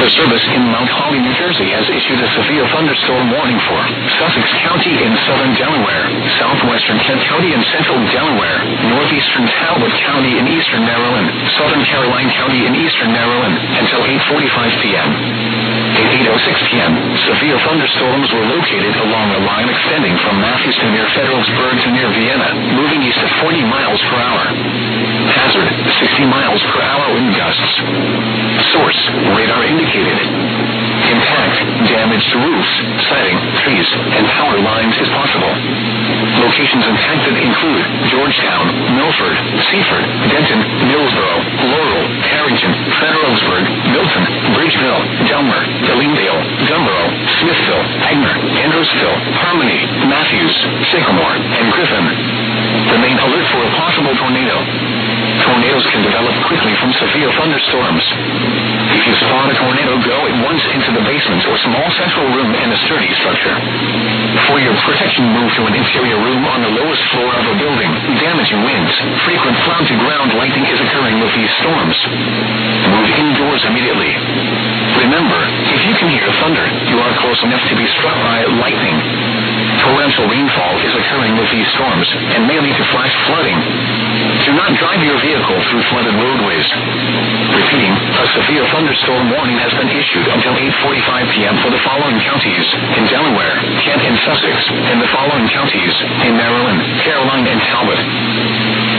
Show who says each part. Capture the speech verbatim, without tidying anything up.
Speaker 1: Weather Service in Mount Holly, New Jersey has issued a severe thunderstorm warning for Sussex County in southern Delaware, southwestern Kent County in central Delaware, northeastern Talbot County in eastern Maryland, southern Caroline County in eastern Maryland until eight forty-five p.m. At eight oh six p.m., severe thunderstorms were located along a line extending from Matthews to near Fredericksburg to near Vienna, moving east at forty miles per hour. Hazard, sixty miles per hour wind gusts. Source, radar indicated. Impact, damage to roofs, siding, trees, and power lines is possible. Locations impacted include Georgetown, Milford, Seaford, Denton, Millsboro, Laurel, Harrington, Fredericksburg, Milton, Bridgeville, Delmer, Delindale, Gumboro, Smithville, Agner, Androsville, Harmony, Matthews, Sycamore, and Griffin. Remain alert for a possible tornado. Tornadoes can develop quickly from severe thunderstorms. If you spot a tornado, go at once into the basement or small central room in a sturdy structure. For your protection, move to an interior room on the lowest floor of a building. Damaging winds, frequent ground-to-ground lightning is occurring with these storms. Move indoors immediately. Remember, if you can hear thunder, you are close enough to be struck by lightning. Torrential rainfall is occurring with these storms and may lead to flash flooding. Do not drive your vehicle through flooded roadways. Repeating, a severe thunderstorm warning has been issued until eight forty-five p.m. for the following counties in Delaware, Kent, and Sussex, and the following counties in Maryland, Caroline, and Talbot.